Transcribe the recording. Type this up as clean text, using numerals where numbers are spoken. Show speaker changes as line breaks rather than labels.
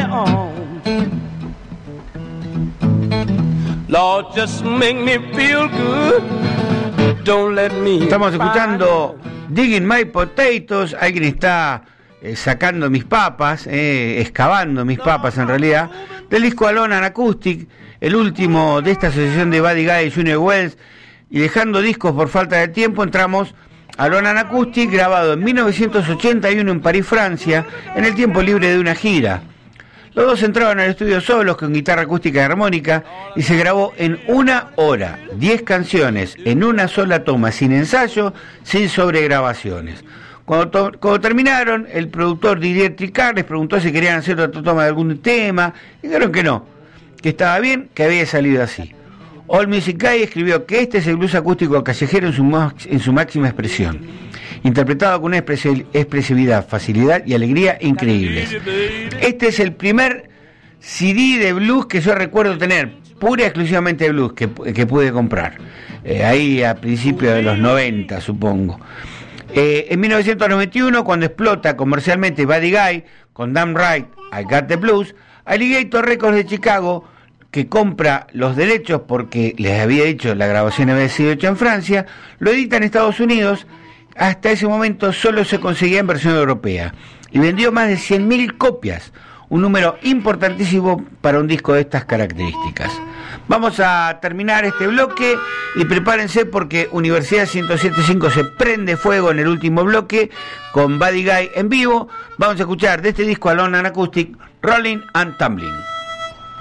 on. Lord, just make me feel good. Don't let me.
Estamos escuchando Digging My Potatoes. Alguien está sacando mis papas, excavando mis papas en realidad, del disco Alone and Acoustic, el último de esta asociación de Buddy Guy y Junior Wells. Y dejando discos por falta de tiempo, entramos a Alone and Acoustic, grabado en 1981 en París, Francia, en el tiempo libre de una gira. Los dos entraban al estudio solos con guitarra acústica y armónica y se grabó en 1 hora, 10 canciones, en una sola toma, sin ensayo, sin sobregrabaciones. Cuando terminaron, el productor Didier Tricard les preguntó si querían hacer otra toma de algún tema, y dijeron que no, que estaba bien, que había salido así. All Music Guy escribió que este es el blues acústico callejero en su máxima expresión, interpretado con una expresividad, facilidad y alegría increíbles. Este es el primer CD de blues que yo recuerdo tener, pura y exclusivamente de blues, que pude comprar, ahí a principios de los 90, supongo. En 1991, cuando explota comercialmente Buddy Guy con Damn Right, I Got the Blues, Alligator Records de Chicago, que compra los derechos porque les había dicho la grabación había sido hecha en Francia, lo edita en Estados Unidos. Hasta ese momento solo se conseguía en versión europea y vendió más de 100.000 copias, un número importantísimo para un disco de estas características. Vamos a terminar este bloque y prepárense porque Universidad 107.5 se prende fuego en el último bloque con Buddy Guy en vivo. Vamos a escuchar de este disco Alone and Acoustic, Rolling and Tumbling.